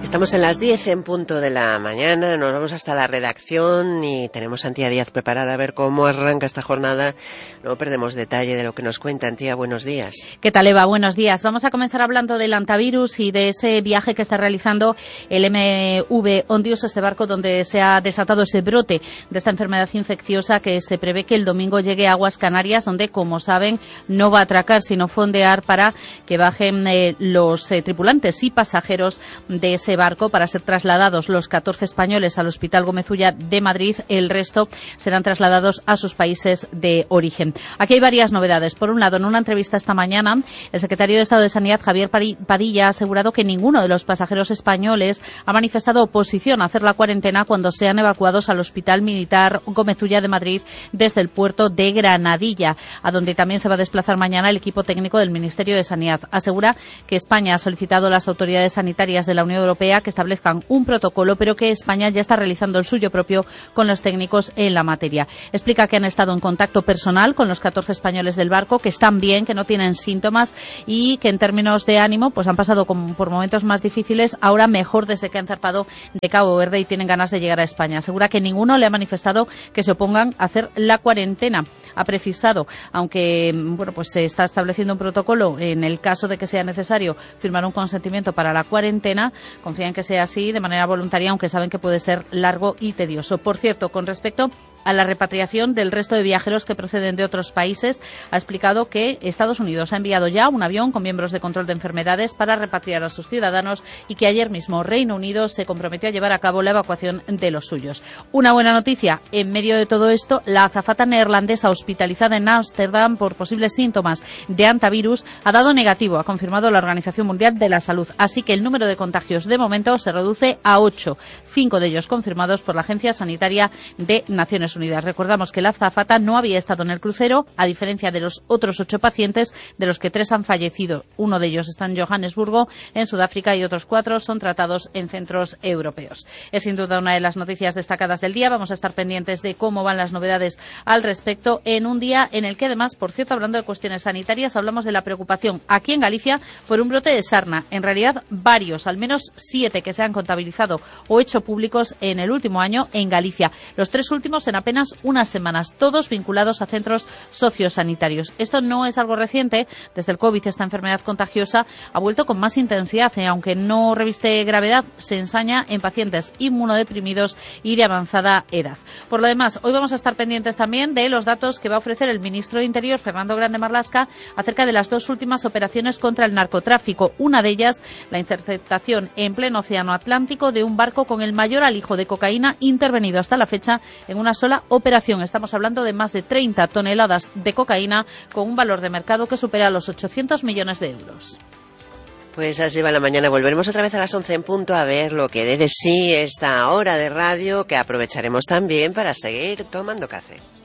Estamos en las 10 en punto de la mañana, nos vamos hasta la redacción y tenemos a Antía Díaz preparada a ver cómo arranca esta jornada. No perdemos detalle de lo que nos cuenta. Antía, buenos días. ¿Qué tal, Eva? Buenos días. Vamos a comenzar hablando del hantavirus y de ese viaje que está realizando el MV Ondius, este barco donde se ha desatado ese brote de esta enfermedad infecciosa que se prevé que el domingo llegue a aguas Canarias, donde, como saben, no va a atracar, sino fondear para que bajen los tripulantes y pasajeros de ese barco para ser trasladados los 14 españoles al Hospital Gómez Ulla de Madrid. El resto serán trasladados a sus países de origen. Aquí hay varias novedades. Por un lado, en una entrevista esta mañana, el secretario de Estado de Sanidad, Javier Padilla, ha asegurado que ninguno de los pasajeros españoles ha manifestado oposición a hacer la cuarentena cuando sean evacuados al Hospital Militar Gómez Ulla de Madrid desde el puerto de Granadilla, a donde también se va a desplazar mañana el equipo técnico del Ministerio de Sanidad. Asegura que España ha solicitado a las autoridades sanitarias de la Unión Europea que establezcan un protocolo, pero que España ya está realizando el suyo propio con los técnicos en la materia. Explica que han estado en contacto personal con los 14 españoles del barco, que están bien, que no tienen síntomas y que en términos de ánimo pues han pasado por momentos más difíciles, ahora mejor desde que han zarpado de Cabo Verde y tienen ganas de llegar a España. Asegura que ninguno le ha manifestado que se opongan a hacer la cuarentena. Ha precisado, aunque pues se está estableciendo un protocolo en el caso de que sea necesario firmar un consentimiento para la cuarentena, confían que sea así de manera voluntaria, aunque saben que puede ser largo y tedioso. Por cierto, con respecto a la repatriación del resto de viajeros que proceden de otros países, ha explicado que Estados Unidos ha enviado ya un avión con miembros de control de enfermedades para repatriar a sus ciudadanos y que ayer mismo Reino Unido se comprometió a llevar a cabo la evacuación de los suyos. Una buena noticia, en medio de todo esto, la azafata neerlandesa hospitalizada en Ámsterdam por posibles síntomas de hantavirus ha dado negativo, ha confirmado la Organización Mundial de la Salud. Así que el número de contagios de momento se reduce a 8, 5 de ellos confirmados por la Agencia Sanitaria de Naciones Unidas. Recordamos que la azafata no había estado en el crucero, a diferencia de los otros 8 pacientes, de los que 3 han fallecido. Uno de ellos está en Johannesburgo, en Sudáfrica, y otros 4 son tratados en centros europeos. Es sin duda una de las noticias destacadas del día. Vamos a estar pendientes de cómo van las novedades al respecto en un día en el que, además, por cierto, hablando de cuestiones sanitarias, hablamos de la preocupación aquí en Galicia por un brote de sarna. En realidad, varios, al menos 7 que se han contabilizado o hecho públicos en el último año en Galicia. Los 3 últimos en apenas unas semanas, todos vinculados a centros sociosanitarios. Esto no es algo reciente. Desde el COVID, esta enfermedad contagiosa ha vuelto con más intensidad, aunque no reviste gravedad, se ensaña en pacientes inmunodeprimidos y de avanzada edad. Por lo demás, hoy vamos a estar pendientes también de los datos que va a ofrecer el ministro de Interior, Fernando Grande Marlaska, acerca de las 2 últimas operaciones contra el narcotráfico. Una de ellas, la interceptación en pleno océano Atlántico de un barco con el mayor alijo de cocaína intervenido hasta la fecha en una sola operación. Estamos hablando de más de 30 toneladas de cocaína con un valor de mercado que supera los 800 millones de euros. Pues así va la mañana. Volveremos otra vez a las 11 en punto a ver lo que dé de sí esta hora de radio, que aprovecharemos también para seguir tomando café.